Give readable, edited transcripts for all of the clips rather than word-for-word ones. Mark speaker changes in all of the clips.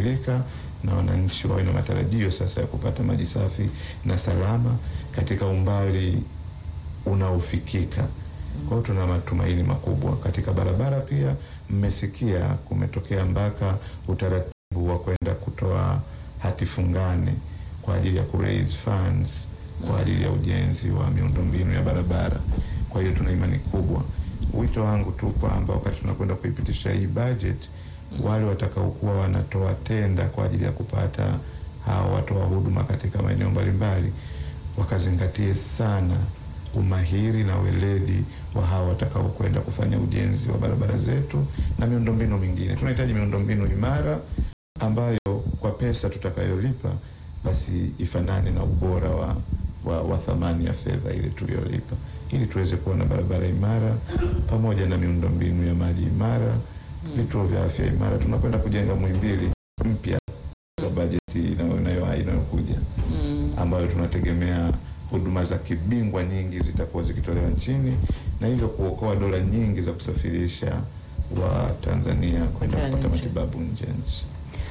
Speaker 1: kukamilika na wananchi wawe na matarajio sasa ya kupata maji safi na salama katika umbali unaofikika. Kwa hiyo tuna matumaini makubwa katika barabara. Pia mmesikia kumetokea mpaka utaratibu wa kwenda kutoa hati fungani kwa ajili ya raise funds kwa ajili ya ujenzi wa miundombinu ya barabara. Kwa hiyo tuna imani kubwa. Wito wangu tu kwamba wakati tunakwenda kuipitisha hii budget, wale watakaokuwa wanatoa tenda kwa ajili ya kupata hao watoa huduma katika maeneo mbalimbali wakazingatie sana umahiri na weledi wa hao watakao kwenda kufanya ujenzi wa barabara zetu na miundombinu mingine. Tunahitaji miundombinu imara ambayo kwa pesa tutakayolipa basi ifanane na ubora wa thamani ya fedha ile tuliyolipa, ili tuweze kuwa na barabara imara pamoja na miundombinu ya maji imara, vituo vya afya imara. Tunakwenda kujenga Muhimbili mpya kwa bajeti inayokuja, ambayo tunategemea huduma za kibingwa nyingi zitakuwa zikitolewa nchini, na hivyo kuokoa dola nyingi za kusafirisha wa Tanzania kwenda kupata matibabu nje nchi.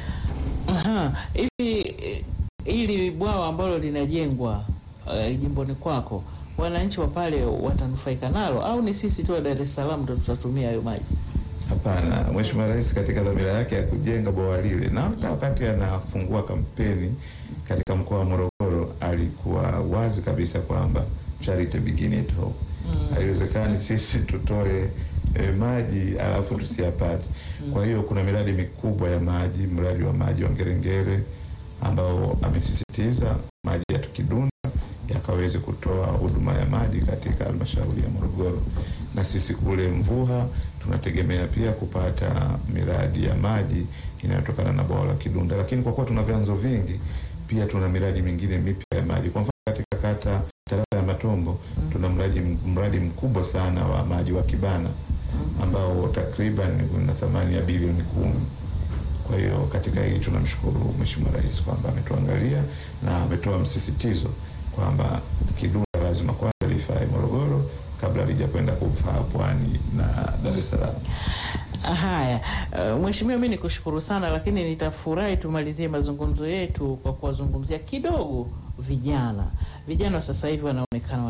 Speaker 2: Hivi ili bwawa ambalo linajengwa jimboni kwako, wananchi wa pale watanufaika nalo au ni sisi tu wa Dar es Salaam ndio tutatumia hayo maji?
Speaker 1: Hapana, Mheshimiwa Rais katika dhamira yake ya kujenga bwawa lile, na wakati anafungua kampeni katika mkoa wa Morogoro alikuwa wazi kabisa kwamba charity begin at home. Haiwezekani sisi tutoe maji alafu tusiyapate. Kwa hiyo kuna miradi mikubwa ya maji, mradi wa maji wa Ngerengere ambao amesisitiza maji ya Tukidunda yakaweze kutoa huduma ya maji katika halmashauri ya Morogoro, na sisi kule Mvuha tunategemea pia kupata miradi ya maji inayotokana na bwawa la Kidunda. Lakini kwa kuwa tuna vyanzo vingi, pia tuna miradi mingine mipya ya maji. Kwa mfano katika kata tarafa ya Matombo tuna mradi mkubwa sana wa maji wa Kibana ambao takriban una thamani ya bilioni 10. Kwa hiyo katika hili tunamshukuru Mheshimiwa Rais kwamba ametuangalia na ametoa msisitizo kwamba Kidunda lazima kwanza lifae Morogoro kabla halijakwenda kufaa Pwani na Dar es Salaam.
Speaker 2: Haya, Mheshimiwa, mimi nikushukuru sana, lakini nitafurahi tumalizie mazungumzo yetu kwa kuwazungumzia kidogo vijana. Vijana sasa hivi wanaonekana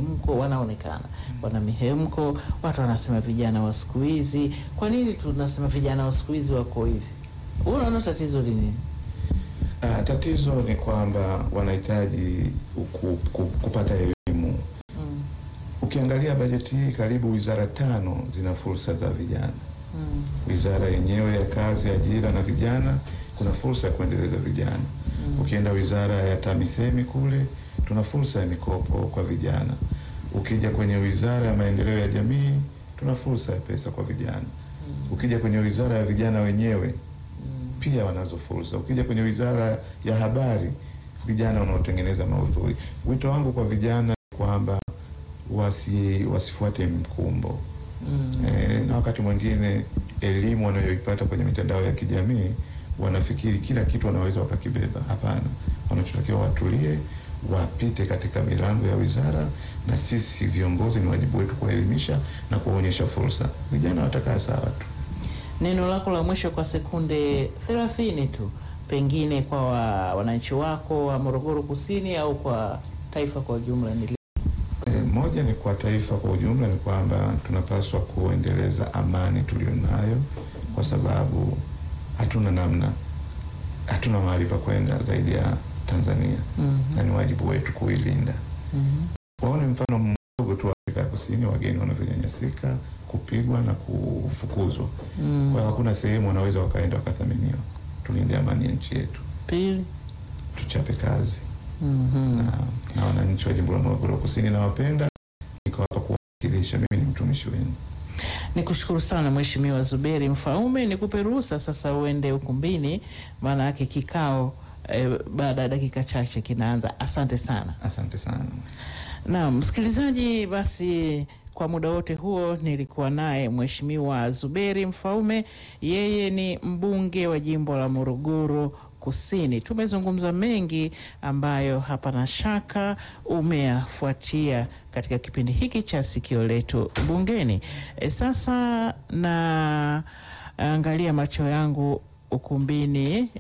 Speaker 2: wana mihemko, watu wanasema vijana wa siku hizi. Kwa nini tunasema vijana wa siku hizi wako hivi? Unaona tatizo ni nini?
Speaker 1: Tatizo ni kwamba wanahitaji kupata elimu. Ukiangalia bajeti hii karibu wizara 5 zina fursa za vijana. Wizara yenyewe ya kazi, ajira na vijana kuna fursa ya kuendeleza vijana. Ukienda wizara ya TAMISEMI kule tuna fursa ya mikopo kwa vijana. Ukija kwenye wizara ya maendeleo ya jamii tuna fursa ya pesa kwa vijana. Ukija kwenye wizara ya vijana wenyewe pia wanazo fursa. Ukija kwenye wizara ya habari, vijana wanaotengeneza maudhui. Wito wangu kwa vijana kwamba wasifuate mkumbo. Na wakati mwingine elimu wanayoipata kwenye mitandao ya kijamii wanafikiri kila kitu wanaweza wakakibeba. Hapana, wanachotakiwa watulie, wapite katika milango ya wizara, na sisi viongozi ni wajibu wetu kuelimisha na kuonyesha fursa. Vijana watakaa sawa tu.
Speaker 2: Neno lako la mwisho kwa sekunde 30 tu, pengine kwa wananchi wako wa Morogoro Kusini au kwa taifa kwa ujumla ni
Speaker 1: moja ni kwa taifa kwa ujumla, ni kwamba tunapaswa kuendeleza amani tulionayo, kwa sababu hatuna namna, hatuna mahali pa kwenda zaidi ya Tanzania. Na ni wajibu wetu kuilinda. Waone mfano mdogo tu Afrika Kusini, wageni wanavyonyanyasika, kupigwa na kufukuzwa. Kwa hiyo hakuna sehemu wanaweza wakaenda wakathaminiwa. Tulinde amani ya nchi yetu.
Speaker 2: Pili,
Speaker 1: tuchape kazi. Na wananchi wa jimbo la Morogoro Kusini nawapenda, niko hapa kuwakilisha. Mimi ni mtumishi wenu.
Speaker 2: Nikushukuru sana Mheshimiwa Zuberi Mfaume. Nikupe ruhusa sasa uende ukumbini, maana yake kikao baada ya dakika chache kinaanza. Asante sana.
Speaker 1: Asante sana.
Speaker 2: Naam, msikilizaji, basi kwa muda wote huo nilikuwa naye Mheshimiwa Zuberi Mfaume. Yeye ni mbunge wa jimbo la Morogoro Kusini. Tumezungumza mengi ambayo hapana shaka umeyafuatia katika kipindi hiki cha Sikio Letu Bungeni. Sasa na angalia macho yangu ukumbini